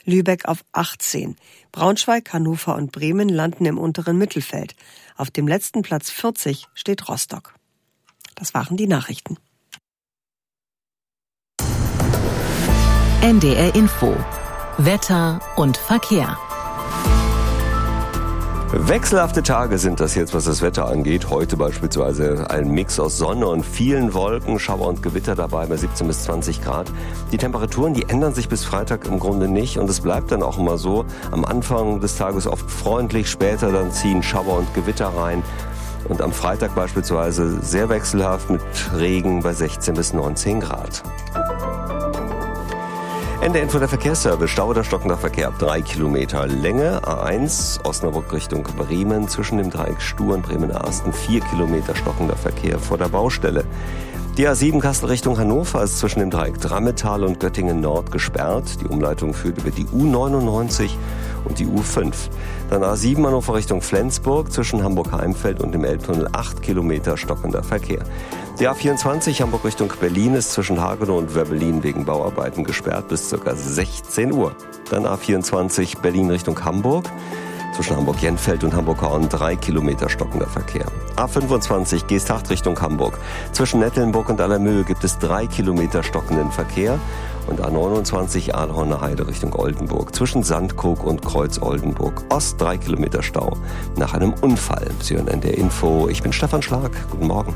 Lübeck auf 18. Braunschweig, Hannover und Bremen landen im unteren Mittelfeld. Auf dem letzten Platz 40 steht Rostock. Das waren die Nachrichten. NDR Info. Wetter und Verkehr. Wechselhafte Tage sind das jetzt, was das Wetter angeht. Heute beispielsweise ein Mix aus Sonne und vielen Wolken, Schauer und Gewitter dabei bei 17 bis 20 Grad. Die Temperaturen, die ändern sich bis Freitag im Grunde nicht und es bleibt dann auch immer so. Am Anfang des Tages oft freundlich, später dann ziehen Schauer und Gewitter rein. Und am Freitag beispielsweise sehr wechselhaft mit Regen bei 16 bis 19 Grad. Ende Info der Verkehrsservice. Stau oder stockender Verkehr ab 3 Kilometer Länge. A1 Osnabrück Richtung Bremen. Zwischen dem Dreieck Stuhr und Bremen-Arsten 4 Kilometer stockender Verkehr vor der Baustelle. Die A7 Kassel Richtung Hannover ist zwischen dem Dreieck Drammetal und Göttingen Nord gesperrt. Die Umleitung führt über die U99 und die U5. Dann A7 Hannover Richtung Flensburg zwischen Hamburg-Heimfeld und dem Elbtunnel 8 Kilometer stockender Verkehr. Die A24 Hamburg Richtung Berlin ist zwischen Hagenow und Werbelin wegen Bauarbeiten gesperrt bis ca. 16 Uhr. Dann A24 Berlin Richtung Hamburg. Zwischen Hamburg-Jenfeld und Hamburg-Horn 3 Kilometer stockender Verkehr. A25 Geesthacht Richtung Hamburg. Zwischen Nettelnburg und Allermöhe gibt es 3 Kilometer stockenden Verkehr. Und A29 Ahlhorner Heide Richtung Oldenburg. Zwischen Sandkrug und Kreuz-Oldenburg Ost 3 Kilometer Stau. Nach einem Unfall. Sie hören NDR Info. Ich bin Stefan Schlag. Guten Morgen.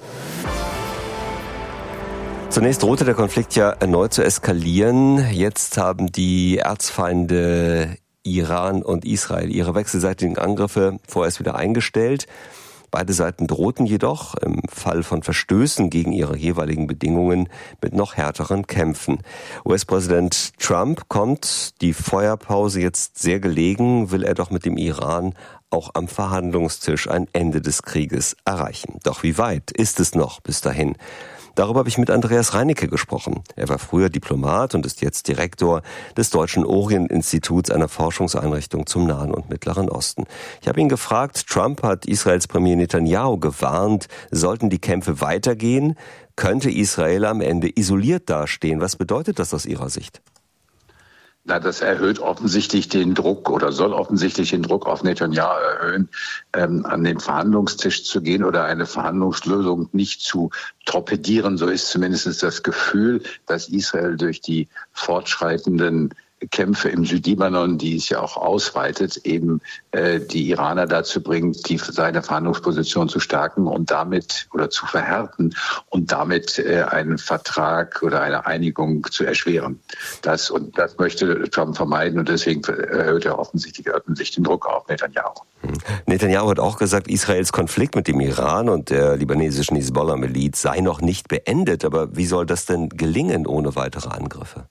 Zunächst drohte der Konflikt ja erneut zu eskalieren. Jetzt haben die Erzfeinde Iran und Israel ihre wechselseitigen Angriffe vorerst wieder eingestellt. Beide Seiten drohten jedoch im Fall von Verstößen gegen ihre jeweiligen Bedingungen mit noch härteren Kämpfen. US-Präsident Trump kommt die Feuerpause jetzt sehr gelegen, will er doch mit dem Iran auch am Verhandlungstisch ein Ende des Krieges erreichen. Doch wie weit ist es noch bis dahin? Darüber habe ich mit Andreas Reinecke gesprochen. Er war früher Diplomat und ist jetzt Direktor des Deutschen Orient-Instituts, einer Forschungseinrichtung zum Nahen und Mittleren Osten. Ich habe ihn gefragt, Trump hat Israels Premier Netanyahu gewarnt, sollten die Kämpfe weitergehen, könnte Israel am Ende isoliert dastehen. Was bedeutet das aus Ihrer Sicht? Na, das erhöht offensichtlich den Druck oder soll offensichtlich den Druck auf Netanyahu erhöhen, an den Verhandlungstisch zu gehen oder eine Verhandlungslösung nicht zu torpedieren. So ist zumindest das Gefühl, dass Israel durch die fortschreitenden Kämpfe im Südlibanon, die es ja auch ausweitet, eben die Iraner dazu bringt, seine Verhandlungsposition zu stärken und damit oder zu verhärten und damit einen Vertrag oder eine Einigung zu erschweren. Das möchte Trump vermeiden und deswegen erhöht er offensichtlich den Druck auf Netanyahu. Netanyahu hat auch gesagt, Israels Konflikt mit dem Iran und der libanesischen Hisbollah-Miliz sei noch nicht beendet. Aber wie soll das denn gelingen ohne weitere Angriffe?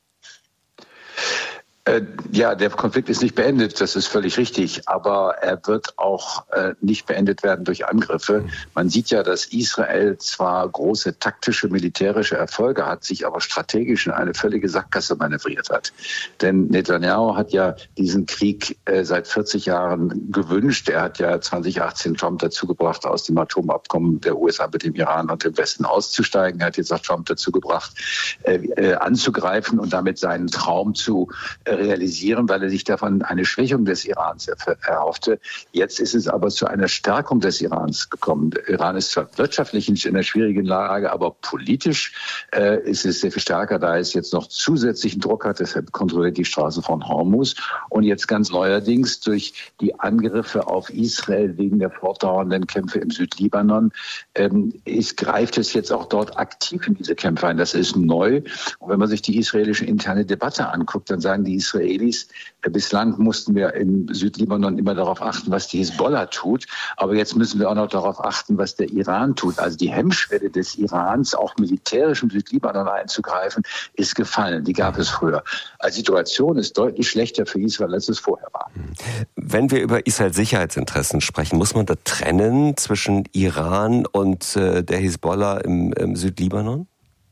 Ja, der Konflikt ist nicht beendet, das ist völlig richtig, aber er wird auch nicht beendet werden durch Angriffe. Man sieht ja, dass Israel zwar große taktische, militärische Erfolge hat, sich aber strategisch in eine völlige Sackgasse manövriert hat. Denn Netanyahu hat ja diesen Krieg seit 40 Jahren gewünscht. Er hat ja 2018 Trump dazu gebracht, aus dem Atomabkommen der USA mit dem Iran und dem Westen auszusteigen. Er hat jetzt auch Trump dazu gebracht, anzugreifen und damit seinen Traum zu realisieren, weil er sich davon eine Schwächung des Irans erhoffte. Jetzt ist es aber zu einer Stärkung des Irans gekommen. Der Iran ist zwar wirtschaftlich in einer schwierigen Lage, aber politisch ist es sehr viel stärker, da es jetzt noch zusätzlichen Druck hat. Deshalb kontrolliert die Straße von Hormuz. Und jetzt ganz neuerdings durch die Angriffe auf Israel wegen der fortdauernden Kämpfe im Südlibanon greift es jetzt auch dort aktiv in diese Kämpfe ein. Das ist neu. Und wenn man sich die israelische interne Debatte anguckt, dann sagen die Israelis, bislang mussten wir im Südlibanon immer darauf achten, was die Hisbollah tut, aber jetzt müssen wir auch noch darauf achten, was der Iran tut. Also die Hemmschwelle des Irans, auch militärisch im Südlibanon einzugreifen, ist gefallen. Die gab es früher. Also die Situation ist deutlich schlechter für Israel, als es vorher war. Wenn wir über Israels Sicherheitsinteressen sprechen, muss man da trennen zwischen Iran und der Hisbollah im Südlibanon?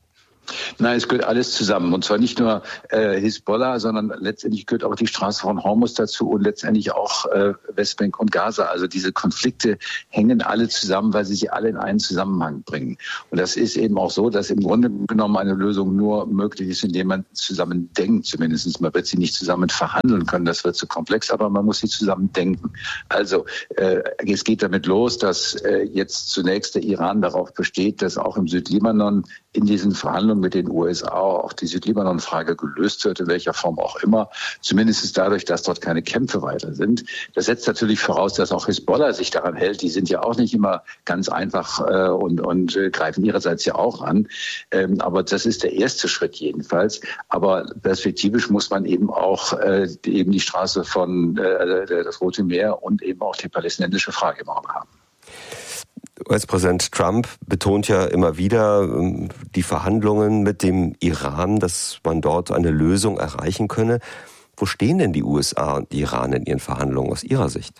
Nein, es gehört alles zusammen. Und zwar nicht nur Hisbollah, sondern letztendlich gehört auch die Straße von Hormuz dazu und letztendlich auch Westbank und Gaza. Also diese Konflikte hängen alle zusammen, weil sie sich alle in einen Zusammenhang bringen. Und das ist eben auch so, dass im Grunde genommen eine Lösung nur möglich ist, indem man zusammen denkt zumindest. Man wird sie nicht zusammen verhandeln können, das wird zu komplex, aber man muss sie zusammen denken. Also es geht damit los, dass jetzt zunächst der Iran darauf besteht, dass auch im Südlibanon in diesen Verhandlungen mit den USA auch die Südlibanon-Frage gelöst wird, in welcher Form auch immer. Zumindest ist dadurch, dass dort keine Kämpfe weiter sind. Das setzt natürlich voraus, dass auch Hisbollah sich daran hält. Die sind ja auch nicht immer ganz einfach und greifen ihrerseits ja auch an. Aber das ist der erste Schritt jedenfalls. Aber perspektivisch muss man eben auch eben die Straße von das Rote Meer und eben auch die palästinensische Frage im Auge haben. US-Präsident Trump betont ja immer wieder die Verhandlungen mit dem Iran, dass man dort eine Lösung erreichen könne. Wo stehen denn die USA und Iran in ihren Verhandlungen aus Ihrer Sicht?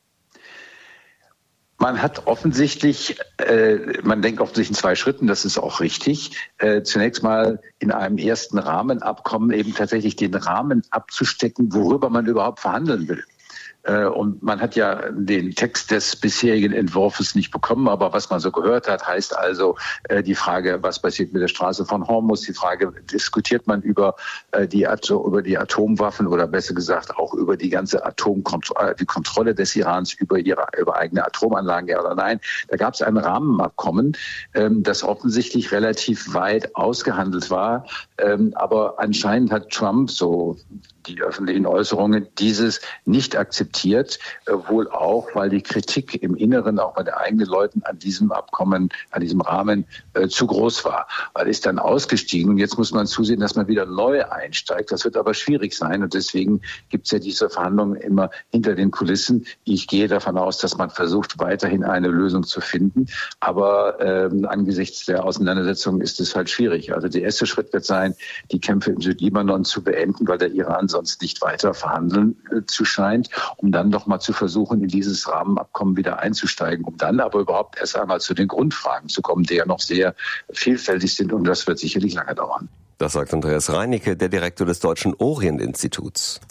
Man hat offensichtlich, man denkt offensichtlich in 2 Schritten, das ist auch richtig. Zunächst mal in einem ersten Rahmenabkommen eben tatsächlich den Rahmen abzustecken, worüber man überhaupt verhandeln will. Und man hat ja den Text des bisherigen Entwurfs nicht bekommen, aber was man so gehört hat, heißt also die Frage, was passiert mit der Straße von Hormuz, die Frage, diskutiert man über die Atomwaffen oder besser gesagt auch über die ganze die Kontrolle des Irans über eigene Atomanlagen, ja oder nein. Da gab es ein Rahmenabkommen, das offensichtlich relativ weit ausgehandelt war, aber anscheinend hat Trump, so die öffentlichen Äußerungen, dieses nicht akzeptiert, wohl auch, weil die Kritik im Inneren auch bei den eigenen Leuten an diesem Abkommen, an diesem Rahmen zu groß war. Weil ist dann ausgestiegen und jetzt muss man zusehen, dass man wieder neu einsteigt. Das wird aber schwierig sein und deswegen gibt es ja diese Verhandlungen immer hinter den Kulissen. Ich gehe davon aus, dass man versucht, weiterhin eine Lösung zu finden, aber angesichts der Auseinandersetzung ist es halt schwierig. Also der erste Schritt wird sein, die Kämpfe im Südlibanon zu beenden, weil der Iran sonst nicht weiter verhandeln zu scheint, um dann doch mal zu versuchen, in dieses Rahmenabkommen wieder einzusteigen, um dann aber überhaupt erst einmal zu den Grundfragen zu kommen, die ja noch sehr vielfältig sind und das wird sicherlich lange dauern. Das sagt Andreas Reinicke, der Direktor des Deutschen Orient-Instituts.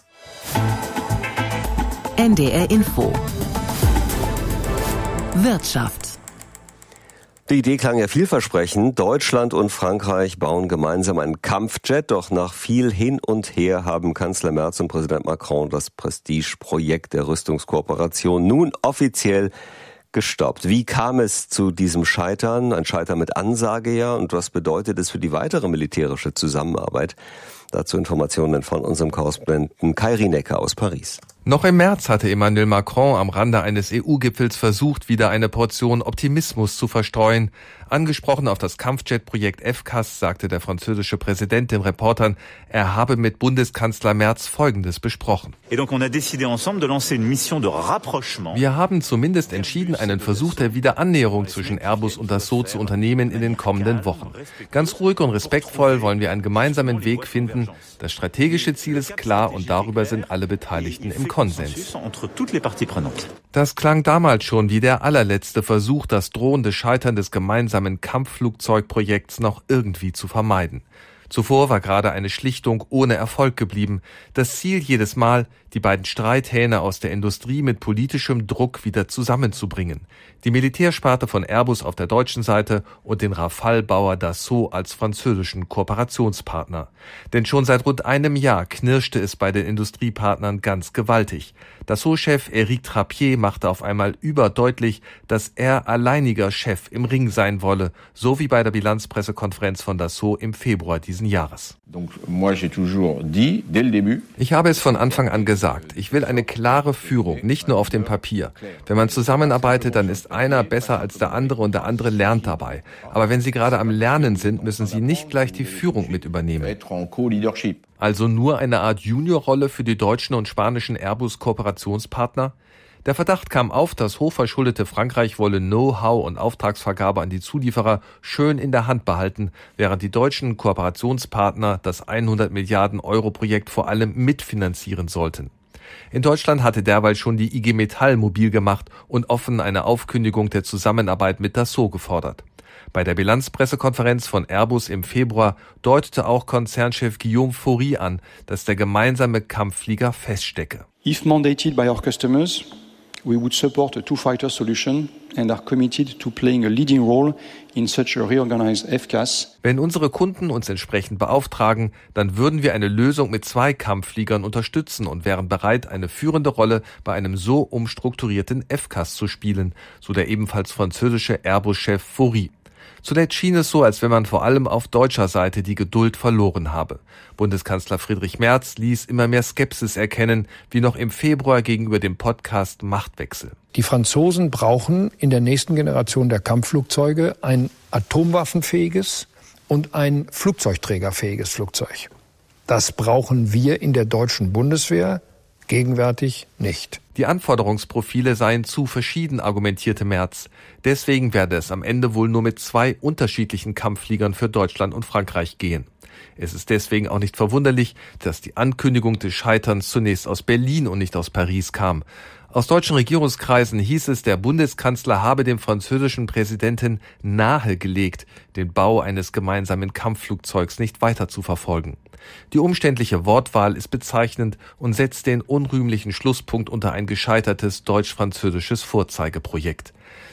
NDR Info. Wirtschaft. Die Idee klang ja vielversprechend. Deutschland und Frankreich bauen gemeinsam einen Kampfjet. Doch nach viel Hin und Her haben Kanzler Merz und Präsident Macron das Prestigeprojekt der Rüstungskooperation nun offiziell gestoppt. Wie kam es zu diesem Scheitern? Ein Scheitern mit Ansage ja. Und was bedeutet es für die weitere militärische Zusammenarbeit? Dazu Informationen von unserem Korrespondenten Kai Rienecke aus Paris. Noch im März hatte Emmanuel Macron am Rande eines EU-Gipfels versucht, wieder eine Portion Optimismus zu verstreuen. Angesprochen auf das Kampfjet-Projekt FCAS sagte der französische Präsident den Reportern, er habe mit Bundeskanzler Merz Folgendes besprochen. Wir haben zumindest entschieden, einen Versuch der Wiederannäherung zwischen Airbus und Dassault zu unternehmen in den kommenden Wochen. Ganz ruhig und respektvoll wollen wir einen gemeinsamen Weg finden. Das strategische Ziel ist klar und darüber sind alle Beteiligten im Konsens. Das klang damals schon wie der allerletzte Versuch, das drohende Scheitern des gemeinsamen Kampfflugzeugprojekts noch irgendwie zu vermeiden. Zuvor war gerade eine Schlichtung ohne Erfolg geblieben. Das Ziel jedes Mal, die beiden Streithähne aus der Industrie mit politischem Druck wieder zusammenzubringen. Die Militärsparte von Airbus auf der deutschen Seite und den Rafale-Bauer Dassault als französischen Kooperationspartner. Denn schon seit rund einem Jahr knirschte es bei den Industriepartnern ganz gewaltig. Dassault-Chef Éric Trappier machte auf einmal überdeutlich, dass er alleiniger Chef im Ring sein wolle, so wie bei der Bilanzpressekonferenz von Dassault im Februar diesen Jahres. Ich habe es von Anfang an gesagt, ich will eine klare Führung, nicht nur auf dem Papier. Wenn man zusammenarbeitet, dann ist einer besser als der andere und der andere lernt dabei. Aber wenn Sie gerade am Lernen sind, müssen Sie nicht gleich die Führung mit übernehmen. Also nur eine Art Juniorrolle für die deutschen und spanischen Airbus-Kooperationspartner? Der Verdacht kam auf, das hochverschuldete Frankreich wolle Know-how und Auftragsvergabe an die Zulieferer schön in der Hand behalten, während die deutschen Kooperationspartner das 100 Milliarden Euro Projekt vor allem mitfinanzieren sollten. In Deutschland hatte derweil schon die IG Metall mobil gemacht und offen eine Aufkündigung der Zusammenarbeit mit Dassault gefordert. Bei der Bilanzpressekonferenz von Airbus im Februar deutete auch Konzernchef Guillaume Faury an, dass der gemeinsame Kampfflieger feststecke. If mandated by our customers, we would support a two-fighter solution and are committed to playing a leading role in such a reorganized FCAS. Wenn unsere Kunden uns entsprechend beauftragen, dann würden wir eine Lösung mit 2 Kampffliegern unterstützen und wären bereit, eine führende Rolle bei einem so umstrukturierten FCAS zu spielen, so der ebenfalls französische Airbus-Chef Faury. Zuletzt schien es so, als wenn man vor allem auf deutscher Seite die Geduld verloren habe. Bundeskanzler Friedrich Merz ließ immer mehr Skepsis erkennen, wie noch im Februar gegenüber dem Podcast Machtwechsel. Die Franzosen brauchen in der nächsten Generation der Kampfflugzeuge ein atomwaffenfähiges und ein flugzeugträgerfähiges Flugzeug. Das brauchen wir in der deutschen Bundeswehr gegenwärtig nicht. Die Anforderungsprofile seien zu verschieden, argumentierte Merz. Deswegen werde es am Ende wohl nur mit 2 unterschiedlichen Kampffliegern für Deutschland und Frankreich gehen. Es ist deswegen auch nicht verwunderlich, dass die Ankündigung des Scheiterns zunächst aus Berlin und nicht aus Paris kam. Aus deutschen Regierungskreisen hieß es, der Bundeskanzler habe dem französischen Präsidenten nahegelegt, den Bau eines gemeinsamen Kampfflugzeugs nicht weiter zu verfolgen. Die umständliche Wortwahl ist bezeichnend und setzt den unrühmlichen Schlusspunkt unter ein gescheitertes deutsch-französisches Vorzeigeprojekt.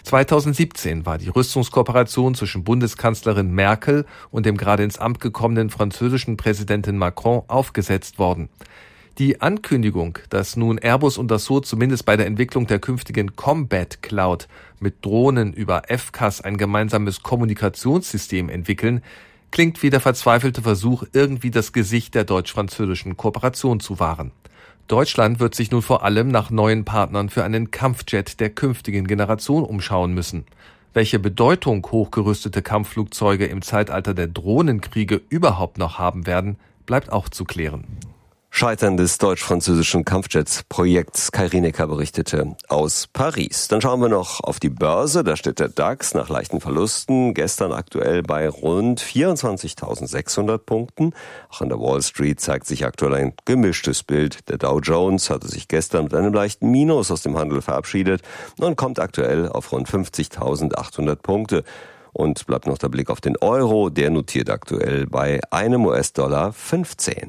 2017 war die Rüstungskooperation zwischen Bundeskanzlerin Merkel und dem gerade ins Amt gekommenen französischen Präsidenten Macron aufgesetzt worden. Die Ankündigung, dass nun Airbus und Dassault zumindest bei der Entwicklung der künftigen Combat Cloud mit Drohnen über FCAS ein gemeinsames Kommunikationssystem entwickeln, klingt wie der verzweifelte Versuch, irgendwie das Gesicht der deutsch-französischen Kooperation zu wahren. Deutschland wird sich nun vor allem nach neuen Partnern für einen Kampfjet der künftigen Generation umschauen müssen. Welche Bedeutung hochgerüstete Kampfflugzeuge im Zeitalter der Drohnenkriege überhaupt noch haben werden, bleibt auch zu klären. Scheitern des deutsch-französischen Kampfjets-Projekts. Kai Rinecker berichtete aus Paris. Dann schauen wir noch auf die Börse. Da steht der DAX nach leichten Verlusten gestern aktuell bei rund 24.600 Punkten. Auch an der Wall Street zeigt sich aktuell ein gemischtes Bild. Der Dow Jones hatte sich gestern mit einem leichten Minus aus dem Handel verabschiedet und kommt aktuell auf rund 50.800 Punkte. Und bleibt noch der Blick auf den Euro. Der notiert aktuell bei einem US-Dollar 15.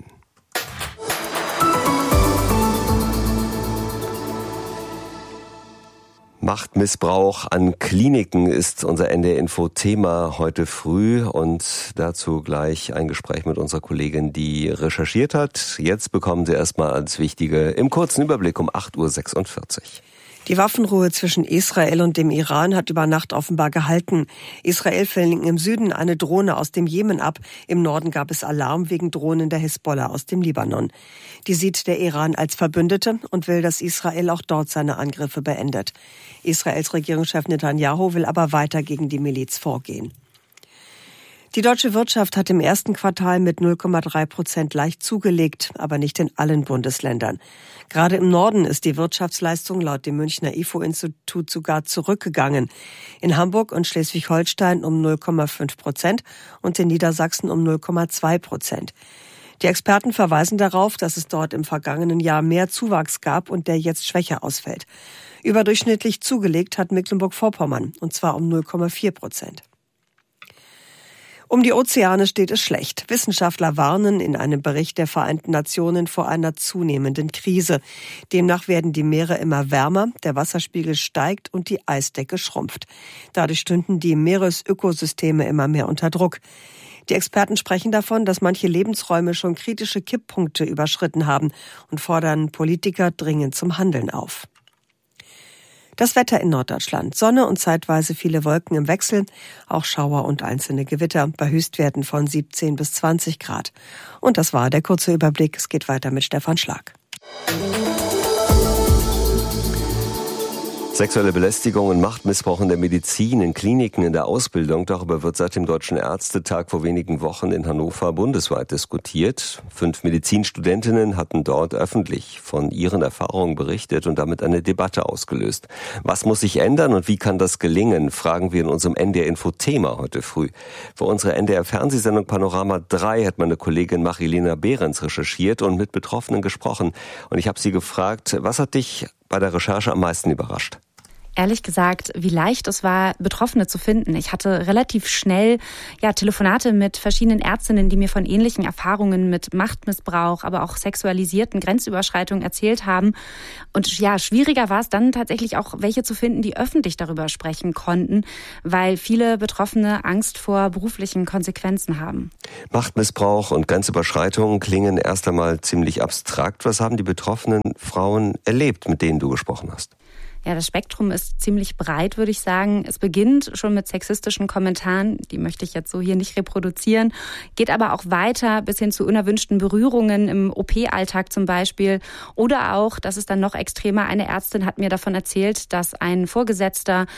Machtmissbrauch an Kliniken ist unser NDR-Info-Thema heute früh und dazu gleich ein Gespräch mit unserer Kollegin, die recherchiert hat. Jetzt bekommen Sie erstmal als Wichtige im kurzen Überblick um 8.46 Uhr. Die Waffenruhe zwischen Israel und dem Iran hat über Nacht offenbar gehalten. Israel fing im Süden eine Drohne aus dem Jemen ab. Im Norden gab es Alarm wegen Drohnen der Hisbollah aus dem Libanon. Die sieht der Iran als Verbündete und will, dass Israel auch dort seine Angriffe beendet. Israels Regierungschef Netanyahu will aber weiter gegen die Miliz vorgehen. Die deutsche Wirtschaft hat im ersten Quartal mit 0,3% leicht zugelegt, aber nicht in allen Bundesländern. Gerade im Norden ist die Wirtschaftsleistung laut dem Münchner IFO-Institut sogar zurückgegangen. In Hamburg und Schleswig-Holstein um 0,5% und in Niedersachsen um 0,2%. Die Experten verweisen darauf, dass es dort im vergangenen Jahr mehr Zuwachs gab und der jetzt schwächer ausfällt. Überdurchschnittlich zugelegt hat Mecklenburg-Vorpommern, und zwar um 0,4%. Um die Ozeane steht es schlecht. Wissenschaftler warnen in einem Bericht der Vereinten Nationen vor einer zunehmenden Krise. Demnach werden die Meere immer wärmer, der Wasserspiegel steigt und die Eisdecke schrumpft. Dadurch stünden die Meeresökosysteme immer mehr unter Druck. Die Experten sprechen davon, dass manche Lebensräume schon kritische Kipppunkte überschritten haben und fordern Politiker dringend zum Handeln auf. Das Wetter in Norddeutschland. Sonne und zeitweise viele Wolken im Wechsel, auch Schauer und einzelne Gewitter bei Höchstwerten von 17 bis 20 Grad. Und das war der kurze Überblick. Es geht weiter mit Stefan Schlag. Sexuelle Belästigung und Machtmissbrauch in der Medizin, in Kliniken, in der Ausbildung, darüber wird seit dem Deutschen Ärztetag vor wenigen Wochen in Hannover bundesweit diskutiert. 5 Medizinstudentinnen hatten dort öffentlich von ihren Erfahrungen berichtet und damit eine Debatte ausgelöst. Was muss sich ändern und wie kann das gelingen, fragen wir in unserem NDR-Info-Thema heute früh. Für unsere NDR-Fernsehsendung Panorama 3 hat meine Kollegin Marilena Behrens recherchiert und mit Betroffenen gesprochen. Und ich habe sie gefragt, was hat dich bei der Recherche am meisten überrascht? Ehrlich gesagt, wie leicht es war, Betroffene zu finden. Ich hatte relativ schnell Telefonate mit verschiedenen Ärztinnen, die mir von ähnlichen Erfahrungen mit Machtmissbrauch, aber auch sexualisierten Grenzüberschreitungen erzählt haben. Und schwieriger war es dann tatsächlich auch, welche zu finden, die öffentlich darüber sprechen konnten, weil viele Betroffene Angst vor beruflichen Konsequenzen haben. Machtmissbrauch und Grenzüberschreitungen klingen erst einmal ziemlich abstrakt. Was haben die betroffenen Frauen erlebt, mit denen du gesprochen hast? Ja, das Spektrum ist ziemlich breit, würde ich sagen. Es beginnt schon mit sexistischen Kommentaren, die möchte ich jetzt so hier nicht reproduzieren, geht aber auch weiter bis hin zu unerwünschten Berührungen im OP-Alltag zum Beispiel. Oder auch, das ist dann noch extremer, eine Ärztin hat mir davon erzählt, dass ein Vorgesetzter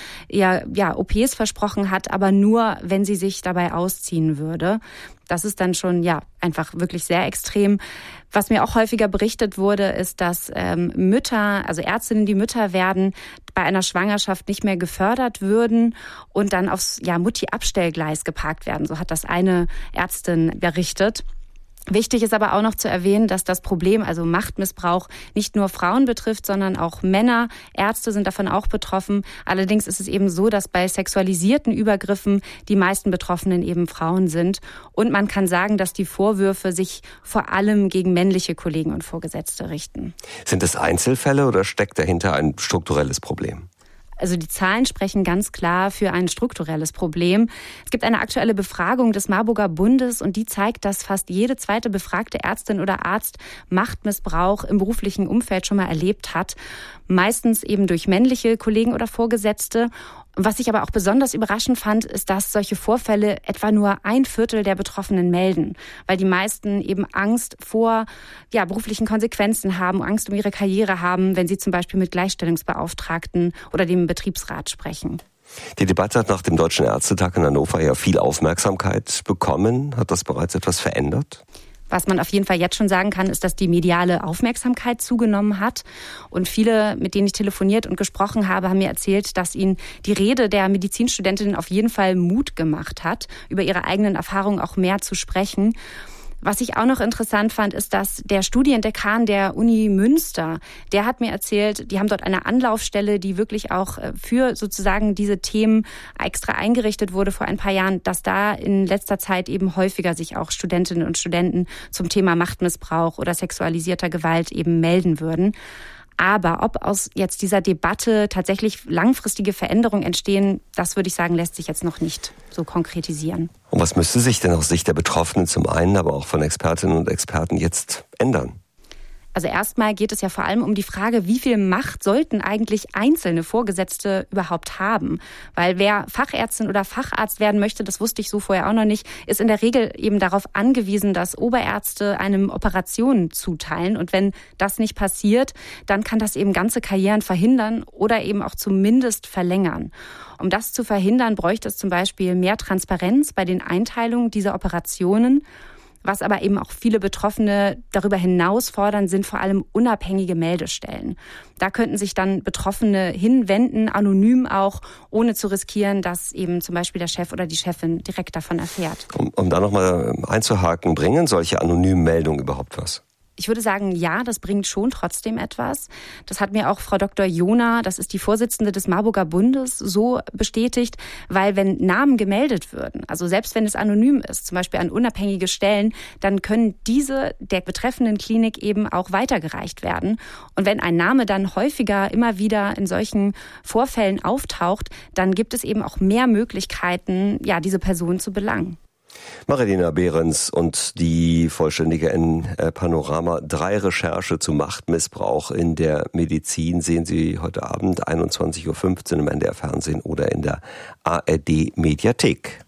OPs versprochen hat, aber nur, wenn sie sich dabei ausziehen würde. Das ist dann schon einfach wirklich sehr extrem. Was mir auch häufiger berichtet wurde, ist, dass Mütter, also Ärztinnen, die Mütter werden, bei einer Schwangerschaft nicht mehr gefördert würden und dann aufs Mutti-Abstellgleis geparkt werden. So hat das eine Ärztin berichtet. Wichtig ist aber auch noch zu erwähnen, dass das Problem, also Machtmissbrauch, nicht nur Frauen betrifft, sondern auch Männer. Ärzte sind davon auch betroffen. Allerdings ist es eben so, dass bei sexualisierten Übergriffen die meisten Betroffenen eben Frauen sind. Und man kann sagen, dass die Vorwürfe sich vor allem gegen männliche Kollegen und Vorgesetzte richten. Sind es Einzelfälle oder steckt dahinter ein strukturelles Problem? Also die Zahlen sprechen ganz klar für ein strukturelles Problem. Es gibt eine aktuelle Befragung des Marburger Bundes und die zeigt, dass fast jede zweite befragte Ärztin oder Arzt Machtmissbrauch im beruflichen Umfeld schon mal erlebt hat. Meistens eben durch männliche Kollegen oder Vorgesetzte. Was ich aber auch besonders überraschend fand, ist, dass solche Vorfälle etwa nur 1/4 der Betroffenen melden, weil die meisten eben Angst vor beruflichen Konsequenzen haben, Angst um ihre Karriere haben, wenn sie zum Beispiel mit Gleichstellungsbeauftragten oder dem Betriebsrat sprechen. Die Debatte hat nach dem Deutschen Ärztetag in Hannover ja viel Aufmerksamkeit bekommen. Hat das bereits etwas verändert? Was man auf jeden Fall jetzt schon sagen kann, ist, dass die mediale Aufmerksamkeit zugenommen hat. Und viele, mit denen ich telefoniert und gesprochen habe, haben mir erzählt, dass ihnen die Rede der Medizinstudentin auf jeden Fall Mut gemacht hat, über ihre eigenen Erfahrungen auch mehr zu sprechen. Was ich auch noch interessant fand, ist, dass der Studiendekan der Uni Münster, der hat mir erzählt, die haben dort eine Anlaufstelle, die wirklich auch für sozusagen diese Themen extra eingerichtet wurde vor ein paar Jahren, dass da in letzter Zeit eben häufiger sich auch Studentinnen und Studenten zum Thema Machtmissbrauch oder sexualisierter Gewalt eben melden würden. Aber ob aus jetzt dieser Debatte tatsächlich langfristige Veränderungen entstehen, das würde ich sagen, lässt sich jetzt noch nicht so konkretisieren. Und was müsste sich denn aus Sicht der Betroffenen zum einen, aber auch von Expertinnen und Experten jetzt ändern? Also erstmal geht es ja vor allem um die Frage, wie viel Macht sollten eigentlich einzelne Vorgesetzte überhaupt haben? Weil wer Fachärztin oder Facharzt werden möchte, das wusste ich so vorher auch noch nicht, ist in der Regel eben darauf angewiesen, dass Oberärzte einem Operationen zuteilen. Und wenn das nicht passiert, dann kann das eben ganze Karrieren verhindern oder eben auch zumindest verlängern. Um das zu verhindern, bräuchte es zum Beispiel mehr Transparenz bei den Einteilungen dieser Operationen. Was aber eben auch viele Betroffene darüber hinaus fordern, sind vor allem unabhängige Meldestellen. Da könnten sich dann Betroffene hinwenden, anonym auch, ohne zu riskieren, dass eben zum Beispiel der Chef oder die Chefin direkt davon erfährt. Um da nochmal einzuhaken, bringen solche anonymen Meldungen überhaupt was? Ich würde sagen, ja, das bringt schon trotzdem etwas. Das hat mir auch Frau Dr. Jona, das ist die Vorsitzende des Marburger Bundes, so bestätigt, weil wenn Namen gemeldet würden, also selbst wenn es anonym ist, zum Beispiel an unabhängige Stellen, dann können diese der betreffenden Klinik eben auch weitergereicht werden. Und wenn ein Name dann häufiger immer wieder in solchen Vorfällen auftaucht, dann gibt es eben auch mehr Möglichkeiten, diese Person zu belangen. Marilena Behrens und die vollständige Panorama 3 Recherche zu Machtmissbrauch in der Medizin sehen Sie heute Abend 21.15 Uhr im NDR Fernsehen oder in der ARD Mediathek.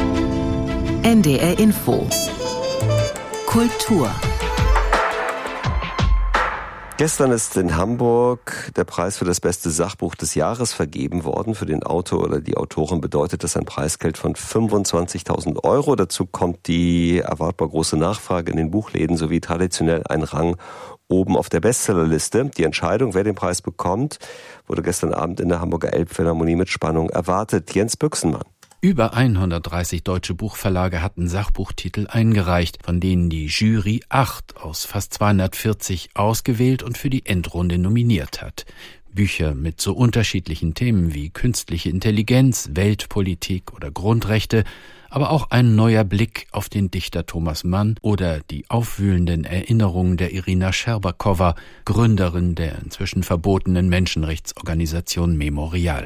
NDR Info Kultur. Gestern ist in Hamburg der Preis für das beste Sachbuch des Jahres vergeben worden. Für den Autor oder die Autorin bedeutet das ein Preisgeld von 25.000 €. Dazu kommt die erwartbar große Nachfrage in den Buchläden sowie traditionell ein Rang oben auf der Bestsellerliste. Die Entscheidung, wer den Preis bekommt, wurde gestern Abend in der Hamburger Elbphilharmonie mit Spannung erwartet. Jens Büchsenmann. Über 130 deutsche Buchverlage hatten Sachbuchtitel eingereicht, von denen die Jury 8 aus fast 240 ausgewählt und für die Endrunde nominiert hat. Bücher mit so unterschiedlichen Themen wie künstliche Intelligenz, Weltpolitik oder Grundrechte, aber auch ein neuer Blick auf den Dichter Thomas Mann oder die aufwühlenden Erinnerungen der Irina Scherbakowa, Gründerin der inzwischen verbotenen Menschenrechtsorganisation Memorial.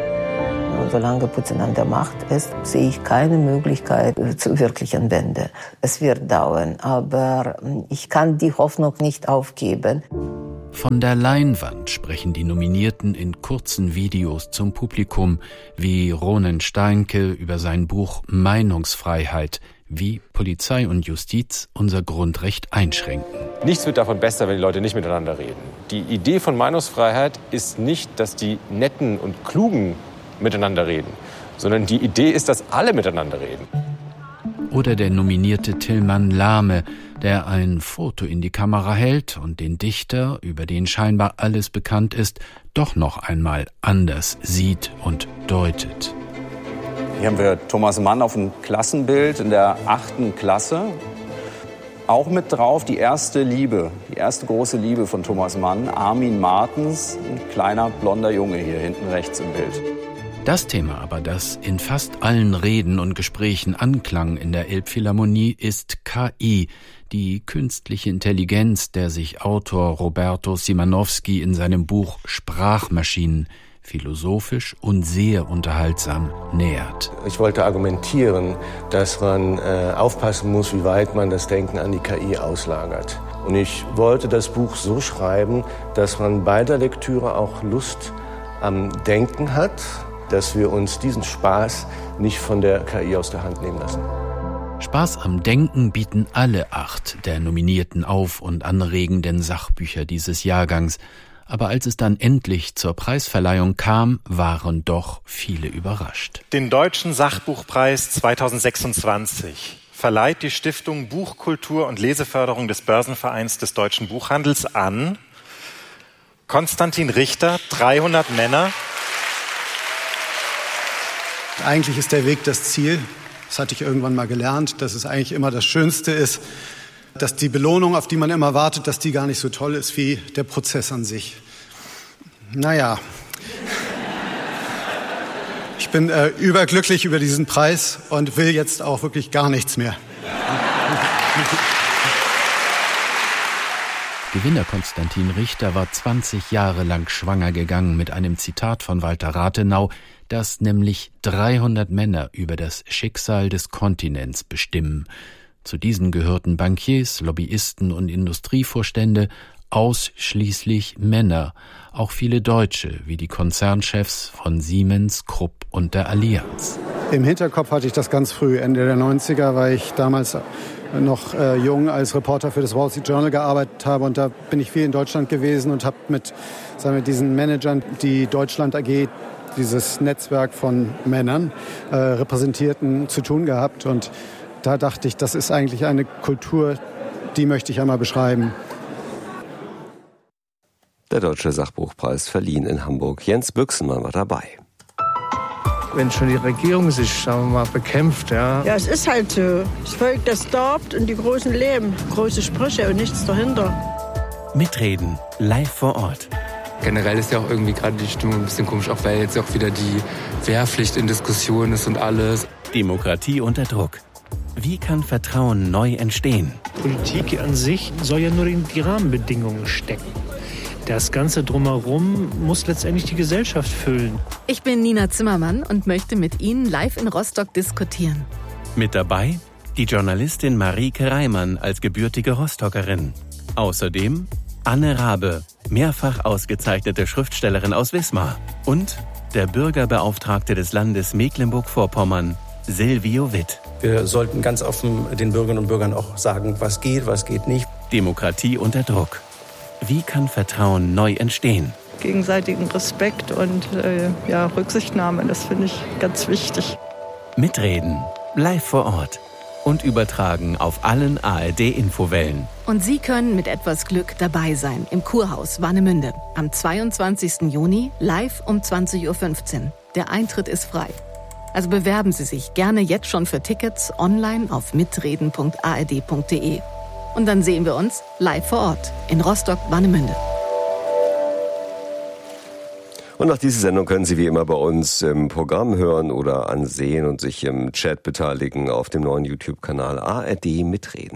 Solange Putin an der Macht ist, sehe ich keine Möglichkeit zur wirklichen Wende. Es wird dauern, aber ich kann die Hoffnung nicht aufgeben. Von der Leinwand sprechen die Nominierten in kurzen Videos zum Publikum, wie Ronen Steinke über sein Buch Meinungsfreiheit, wie Polizei und Justiz unser Grundrecht einschränken. Nichts wird davon besser, wenn die Leute nicht miteinander reden. Die Idee von Meinungsfreiheit ist nicht, dass die Netten und Klugen miteinander reden, sondern die Idee ist, dass alle miteinander reden. Oder der nominierte Tilman Lahme, der ein Foto in die Kamera hält und den Dichter, über den scheinbar alles bekannt ist, doch noch einmal anders sieht und deutet. Hier haben wir Thomas Mann auf dem Klassenbild in der 8. Klasse. Auch mit drauf die erste Liebe, die erste große Liebe von Thomas Mann, Armin Martens, ein kleiner blonder Junge hier hinten rechts im Bild. Das Thema aber, das in fast allen Reden und Gesprächen anklang in der Elbphilharmonie, ist KI, die künstliche Intelligenz, der sich Autor Roberto Simanowski in seinem Buch Sprachmaschinen philosophisch und sehr unterhaltsam nähert. Ich wollte argumentieren, dass man aufpassen muss, wie weit man das Denken an die KI auslagert. Und ich wollte das Buch so schreiben, dass man bei der Lektüre auch Lust am Denken hat, dass wir uns diesen Spaß nicht von der KI aus der Hand nehmen lassen. Spaß am Denken bieten alle 8 der nominierten auf- und anregenden Sachbücher dieses Jahrgangs. Aber als es dann endlich zur Preisverleihung kam, waren doch viele überrascht. Den Deutschen Sachbuchpreis 2026 verleiht die Stiftung Buchkultur und Leseförderung des Börsenvereins des Deutschen Buchhandels an Konstantin Richter, 300 Männer. Eigentlich ist der Weg das Ziel. Das hatte ich irgendwann mal gelernt, dass es eigentlich immer das Schönste ist, dass die Belohnung, auf die man immer wartet, dass die gar nicht so toll ist wie der Prozess an sich. Naja, ich bin überglücklich über diesen Preis und will jetzt auch wirklich gar nichts mehr. Gewinner Konstantin Richter war 20 Jahre lang schwanger gegangen mit einem Zitat von Walter Rathenau, das nämlich 300 Männer über das Schicksal des Kontinents bestimmen. Zu diesen gehörten Bankiers, Lobbyisten und Industrievorstände, ausschließlich Männer, auch viele Deutsche, wie die Konzernchefs von Siemens, Krupp und der Allianz. Im Hinterkopf hatte ich das ganz früh, Ende der 90er, weil ich damals noch jung als Reporter für das Wall Street Journal gearbeitet habe. Und da bin ich viel in Deutschland gewesen und habe mit diesen Managern, die Deutschland AG, dieses Netzwerk von Männern repräsentierten, zu tun gehabt. Und da dachte ich, das ist eigentlich eine Kultur, die möchte ich einmal beschreiben. Der Deutsche Sachbuchpreis verliehen in Hamburg. Jens Büchsenmann war dabei. Wenn schon die Regierung sich, sagen wir mal, bekämpft, ja. Ja, es ist halt so. Das Volk, das darbt und die Großen leben. Große Sprüche und nichts dahinter. Mitreden, live vor Ort. Generell ist ja auch irgendwie gerade die Stimmung ein bisschen komisch, auch weil jetzt auch wieder die Wehrpflicht in Diskussion ist und alles. Demokratie unter Druck. Wie kann Vertrauen neu entstehen? Politik an sich soll ja nur in die Rahmenbedingungen stecken. Das Ganze drumherum muss letztendlich die Gesellschaft füllen. Ich bin Nina Zimmermann und möchte mit Ihnen live in Rostock diskutieren. Mit dabei die Journalistin Marieke Reimann als gebürtige Rostockerin. Außerdem Anne Rabe, mehrfach ausgezeichnete Schriftstellerin aus Wismar. Und der Bürgerbeauftragte des Landes Mecklenburg-Vorpommern, Silvio Witt. Wir sollten ganz offen den Bürgerinnen und Bürgern auch sagen, was geht nicht. Demokratie unter Druck. Wie kann Vertrauen neu entstehen? Gegenseitigen Respekt und Rücksichtnahme, das finde ich ganz wichtig. Mitreden, live vor Ort und übertragen auf allen ARD-Infowellen. Und Sie können mit etwas Glück dabei sein im Kurhaus Warnemünde am 22. Juni live um 20:15 Uhr. Der Eintritt ist frei. Also bewerben Sie sich gerne jetzt schon für Tickets online auf mitreden.ard.de. Und dann sehen wir uns live vor Ort in Rostock-Warnemünde. Und auch diese Sendung können Sie wie immer bei uns im Programm hören oder ansehen und sich im Chat beteiligen auf dem neuen YouTube-Kanal ARD Mitreden.